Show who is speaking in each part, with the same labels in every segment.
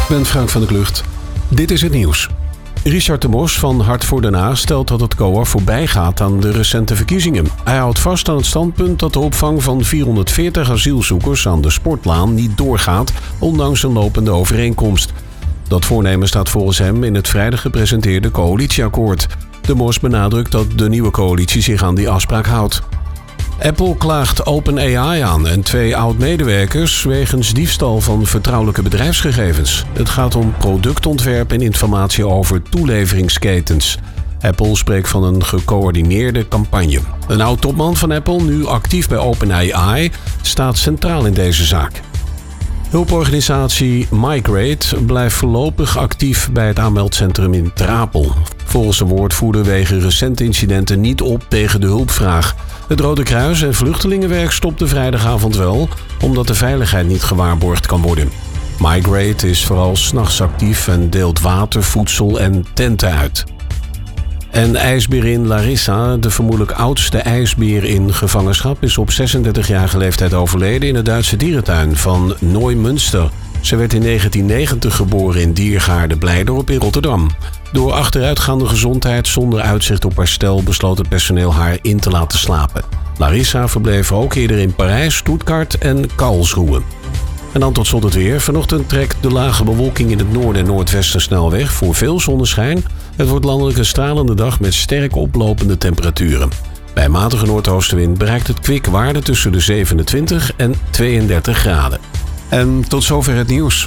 Speaker 1: ben Frank van der Klucht. Dit is het nieuws. Richard de Mos van Hart voor Den Haag stelt dat het COA voorbij gaat aan de recente verkiezingen. Hij houdt vast aan het standpunt dat de opvang van 440 asielzoekers aan de Sportlaan niet doorgaat, ondanks een lopende overeenkomst. Dat voornemen staat volgens hem in het vrijdag gepresenteerde coalitieakkoord. De Mos benadrukt dat de nieuwe coalitie zich aan die afspraak houdt. Apple klaagt OpenAI aan en 2 oud-medewerkers wegens diefstal van vertrouwelijke bedrijfsgegevens. Het gaat om productontwerp en informatie over toeleveringsketens. Apple spreekt van een gecoördineerde campagne. Een oud-topman van Apple, nu actief bij OpenAI, staat centraal in deze zaak. Hulporganisatie Migrate blijft voorlopig actief bij het aanmeldcentrum in Trapel. Volgens de woordvoerder wegen recente incidenten niet op tegen de hulpvraag. Het Rode Kruis en Vluchtelingenwerk stopte vrijdagavond wel, omdat de veiligheid niet gewaarborgd kan worden. Migrate is vooral 's nachts actief en deelt water, voedsel en tenten uit. En ijsberin Larissa, de vermoedelijk oudste ijsbeer in gevangenschap, is op 36-jarige leeftijd overleden in de Duitse dierentuin van Neumünster. Ze werd in 1990 geboren in Diergaarde Blijdorp in Rotterdam. Door achteruitgaande gezondheid zonder uitzicht op herstel besloot het personeel haar in te laten slapen. Larissa verbleef ook eerder in Parijs, Stuttgart en Karlsruhe. En dan tot slot het weer. Vanochtend trekt de lage bewolking in het noorden en noordwesten snel weg voor veel zonneschijn. Het wordt landelijk een stralende dag met sterk oplopende temperaturen. Bij matige noordoostenwind bereikt het kwik waarde tussen de 27 en 32 graden. En tot zover het nieuws.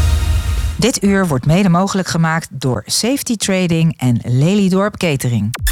Speaker 2: Dit uur wordt mede mogelijk gemaakt door Safety Trading en Lelydorp Catering.